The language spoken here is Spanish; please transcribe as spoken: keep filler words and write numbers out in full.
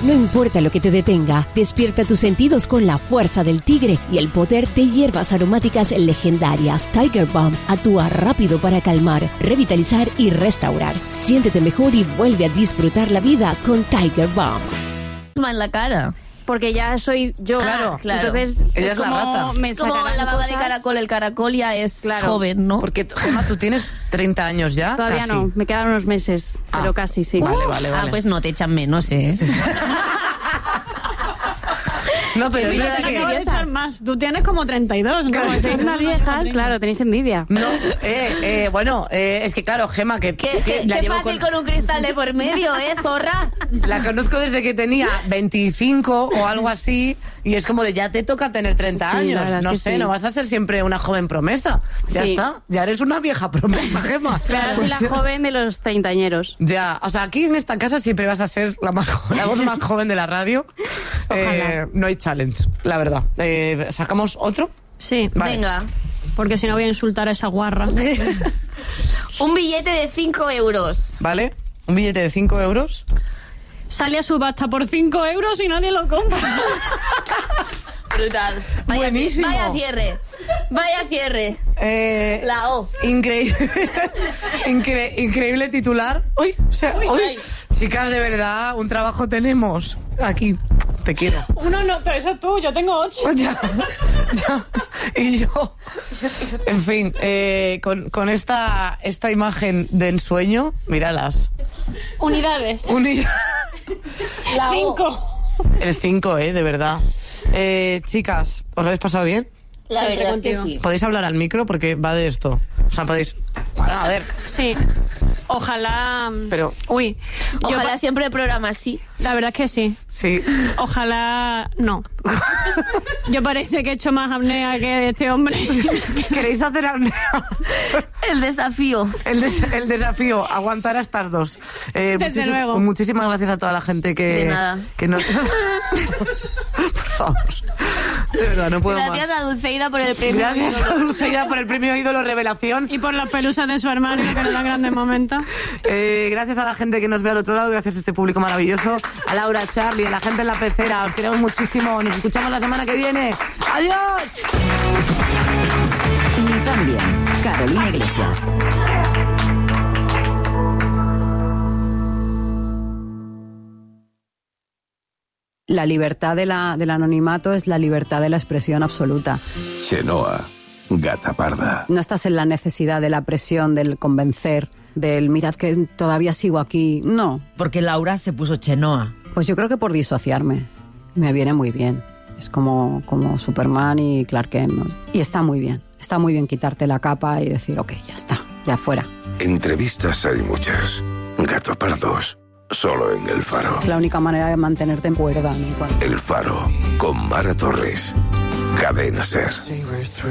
No importa lo que te detenga, despierta tus sentidos con la fuerza del tigre y el poder de hierbas aromáticas legendarias. Tiger Balm actúa rápido para calmar, revitalizar y restaurar. Siéntete mejor y vuelve a disfrutar la vida con Tiger Balm. En la cara. Porque ya soy yo. Claro, claro. Entonces, ella es, es la como rata. me Es como sacarán la baba cosas. de caracol. El caracol ya es Claro. joven, ¿no? Porque, Gemma, tú tienes treinta años ya. Todavía casi. no, me quedan unos meses, Ah. pero casi sí. Vale, vale, vale. Ah, pues no te echan menos, ¿eh? No, pero es Mira, verdad te que... acabo de echar más. Tú tienes como treinta y dos, ¿no? Claro. Sois unas viejas, claro, tenéis envidia. No, eh, eh, bueno, eh, es que claro, Gemma, que, Qué, que qué- la qué llevo fácil con- con un cristal de por medio, ¿eh, zorra? La conozco desde que tenía veinticinco o algo así, y es como de ya te toca tener treinta Sí, la años. verdad es No que sé, sí. no vas a ser siempre una joven promesa. Ya Sí. está, ya eres una vieja promesa, Gemma. Claro, soy la Pues- joven de los treintañeros. Ya, o sea, aquí en esta casa siempre vas a ser la, más, jo- la voz más joven de la radio. Eh, no hay challenge, la verdad. Eh, ¿Sacamos otro? Sí, Vale. Venga. porque si no voy a insultar a esa guarra. Un billete de cinco euros. ¿Vale? Un billete de cinco euros. Sale a subasta por cinco euros y nadie lo compra. Brutal. Vaya, Buenísimo. Vaya cierre. Vaya cierre. Eh, La O. Increíble. Incre- increíble titular. Uy, o sea, Uy, uy. ay. Chicas, de verdad, un trabajo tenemos. Aquí, te quiero. Uno no, pero eso es tú, yo tengo ocho. Ya, ya. Y yo. En fin, eh, con, con esta, esta imagen de ensueño, míralas. Unidades. Uni- La O. Cinco. El cinco, eh, de verdad. Eh, chicas, ¿os lo habéis pasado bien? La Sí, verdad es que contigo. sí. ¿Podéis hablar al micro? Porque va de esto. O sea, podéis... Bueno, a ver, Sí. Ojalá. pero... Uy. yo Ojalá pa- siempre el programa así. La verdad es que sí. Sí. Ojalá. No. Yo parece que he hecho más apnea que este hombre. ¿Queréis hacer apnea? El desafío. El, des- el desafío, aguantar a estas dos. Eh, Desde muchísim- luego. Muchísimas gracias a toda la gente que... De nada. Que nos... Por favor. De verdad, no puedo Gracias más. a Dulceida por el premio. Gracias a Dulceida por el premio Ídolo Revelación. Y por las pelusas de su armario, que nos dan grandes momentos. Eh, gracias a la gente que nos ve al otro lado, gracias a este público maravilloso, a Laura, a Charlie, a la gente en la pecera. Os queremos muchísimo. Nos escuchamos la semana que viene. ¡Adiós! Ni tan bien. Carolina Iglesias. La libertad de la, del anonimato es la libertad de la expresión absoluta. Chenoa, gata parda. No estás en la necesidad de la presión, del convencer, del mirad que todavía sigo aquí. No. Porque Laura se puso Chenoa. Pues yo creo que por disociarme. Me viene muy bien. Es como, como Superman y Clark Kent, ¿no? Y está muy bien. Está muy bien quitarte la capa y decir, ok, ya está, ya fuera. Entrevistas hay muchas. Gato pardos, solo en El Faro. Es la única manera de mantenerte en cuerda, ¿no? Cuando- El Faro, con Mara Torres. Cadena Ser.